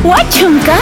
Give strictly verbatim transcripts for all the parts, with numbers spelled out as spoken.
What, झुमका?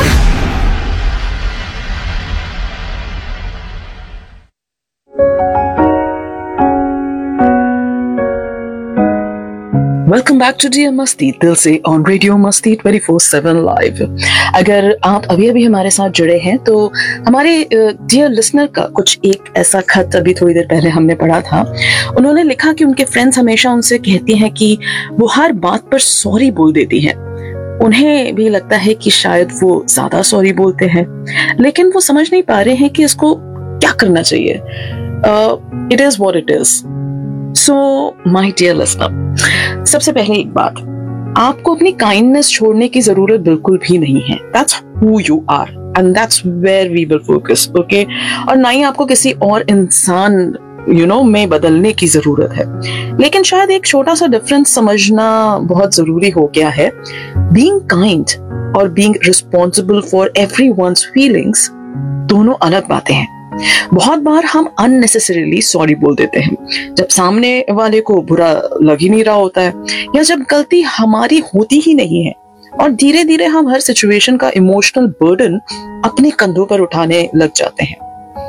Welcome back to dear मस्ती दिल से ऑन रेडियो मस्ती ट्वेंटी फोर सेवन लाइव। अगर आप अभी अभी हमारे साथ जुड़े हैं तो हमारे डियर लिसनर का कुछ एक ऐसा खत अभी थोड़ी देर पहले हमने पढ़ा था। उन्होंने लिखा कि उनके फ्रेंड्स हमेशा उनसे कहती हैं कि वो हर बात पर सॉरी बोल देती हैं। उन्हें भी लगता है कि शायद वो ज्यादा सॉरी बोलते हैं, लेकिन वो समझ नहीं पा रहे हैं कि इसको क्या करना चाहिए। It is what it is. So my dear listener, सबसे पहले एक बात, आपको अपनी काइंडनेस छोड़ने की जरूरत बिल्कुल भी नहीं है। That's who you are and that's where we will focus, okay. और ना ही आपको किसी और इंसान यू you नो know, में बदलने की जरूरत है। लेकिन शायद एक छोटा सा डिफरेंस समझना बहुत जरूरी हो गया है। बीइंग काइंड और being responsible for everyone's feelings दोनों अलग बातें हैं। बहुत बार हम अननेसेसरीली सॉरी बोल देते हैं जब सामने वाले को बुरा लग ही नहीं रहा होता है, या जब गलती हमारी होती ही नहीं है, और धीरे धीरे हम हर सिचुएशन का इमोशनल बर्डन अपने कंधों पर उठाने लग जाते हैं।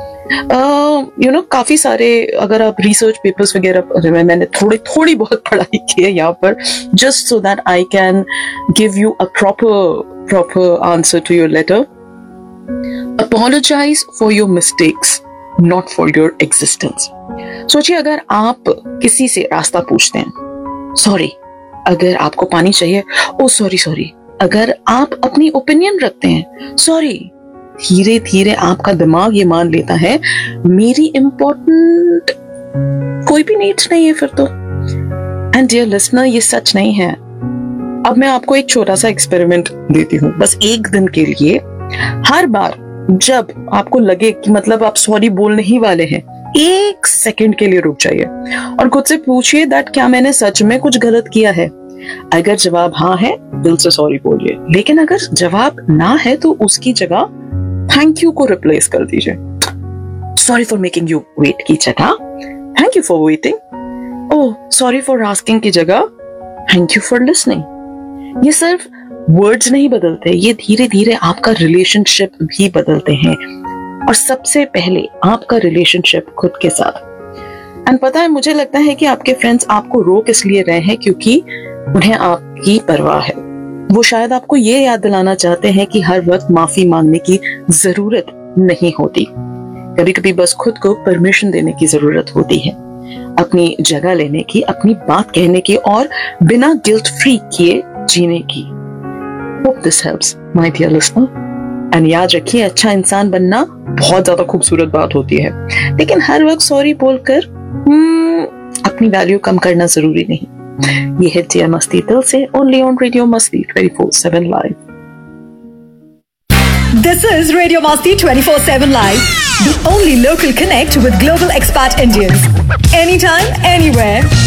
यू नो काफी सारे, अगर आप रिसर्च पेपर्स वगैरह, मैंने थोड़ी थोड़ी बहुत पढ़ाई की है यहाँ पर, just so that I can give you a proper proper answer to your letter. Apologize for your mistakes, not for your existence. सोचिए, अगर आप किसी से रास्ता पूछते हैं, सॉरी। अगर आपको पानी चाहिए, ओ सॉरी सॉरी। अगर आप अपनी ओपिनियन रखते हैं, सॉरी। धीरे धीरे आपका दिमाग ये मान लेता है मेरी इंपॉर्टेंट कोई भी नीड्स नहीं है फिर तो। एंड डियर लिसनर, ये सच नहीं है। अब मैं आपको एक छोटा सा एक्सपेरिमेंट देती हूँ, बस एक दिन के लिए। हर बार जब आपको लगे कि मतलब आप सॉरी बोलने ही वाले हैं, एक सेकंड के लिए रुक जाइए और खुद से पूछिए दैट क्या मैंने सच में कुछ गलत किया है। अगर जवाब हाँ है, दिल से सॉरी बोलिए। लेकिन अगर जवाब ना है तो उसकी जगह थैंक यू को रिप्लेस कर दीजिए। Sorry for making you wait की जगह thank you for waiting. Oh sorry for asking की जगह थैंक यू फॉर लिसनिंग। ये सिर्फ वर्ड्स नहीं बदलते, ये धीरे धीरे आपका रिलेशनशिप भी बदलते हैं, और सबसे पहले आपका रिलेशनशिप खुद के साथ। एंड पता है, मुझे लगता है कि आपके फ्रेंड्स आपको रोक इसलिए रहे हैं क्योंकि उन्हें आपकी परवाह है। वो शायद आपको ये याद दिलाना चाहते हैं कि हर वक्त माफी मांगने की जरूरत नहीं होती। कभी कभी बस खुद को परमिशन देने की जरूरत होती है, अपनी जगह लेने की, अपनी बात कहने की, और बिना गिल्ट फ्री किए जीने की। Hope this helps, my dear listener. And याद रखिए, अच्छा इंसान बनना बहुत ज्यादा खूबसूरत बात होती है, लेकिन हर वक्त सॉरी बोलकर hmm, अपनी वैल्यू कम करना जरूरी नहीं। ये है डियर मस्ती दिल से, ओनली ऑन रेडियो मस्ती twenty four seven live. This is Radio Masti twenty four seven Live, the only local connect with global expat Indians. Anytime, anywhere.